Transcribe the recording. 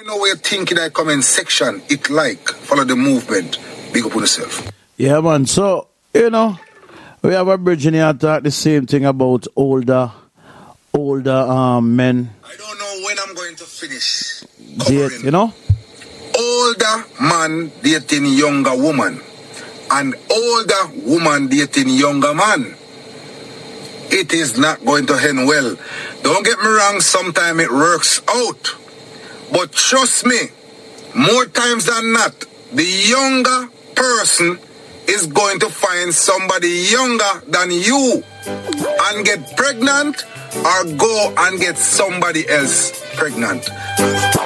You know, we're thinking that comment section, follow the movement. Big up on yourself. Yeah, man. So, we have a bridge in here talk the same thing about older men. I don't know when I'm going to finish. Date, Older man dating younger woman and older woman dating younger man. It is not going to end well. Don't get me wrong, sometimes it works out. But trust me, more times than not, the younger person is going to find somebody younger than you and get pregnant or go and get somebody else pregnant.